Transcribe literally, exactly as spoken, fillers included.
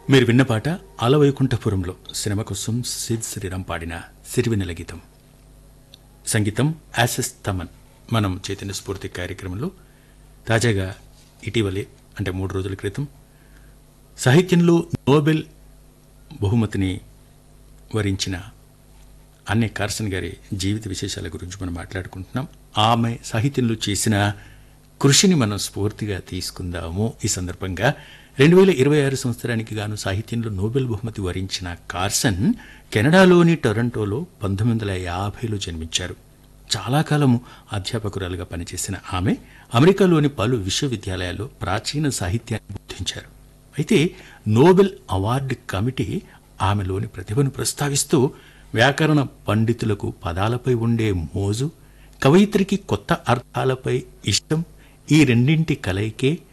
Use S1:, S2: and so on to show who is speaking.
S1: మీరు విన్న పాట ఆలవైకుంఠపురంలో సినిమా కోసం సిద్ శ్రీరామ్ పాడిన సిరివెన్నెల గీతం. సంగీతం యాసెస్ తమన్. మనం చైతన్య స్ఫూర్తి కార్యక్రమంలో తాజాగా ఇటీవలే అంటే మూడు రోజుల క్రితం సాహిత్యంలో నోబెల్ బహుమతిని వరించిన అన్నే కార్సన్ గారి జీవిత విశేషాల గురించి మనం మాట్లాడుకుంటున్నాం. ఆమె సాహిత్యంలో చేసిన కృషిని మనం స్ఫూర్తిగా తీసుకుందాము. ఈ సందర్భంగా రెండు వేల ఇరవై ఆరు సంవత్సరానికి గాను సాహిత్యంలో నోబెల్ బహుమతి వరించిన కార్సన్ కెనడాలోని టొరంటోలో పంతొమ్మిది వందల యాభైలో జన్మించారు. చాలా కాలము అధ్యాపకురాలుగా పనిచేసిన ఆమె అమెరికాలోని పలు విశ్వవిద్యాలయాల్లో ప్రాచీన సాహిత్యాన్ని బోధించారు. అయితే నోబెల్ అవార్డు కమిటీ ఆమెలోని ప్రతిభను ప్రస్తావిస్తూ వ్యాకరణ పండితులకు పదాలపై ఉండే మోజు, కవయిత్రికి కొత్త అర్థాలపై ఇష్టం, ఈ రెండింటి కలయికే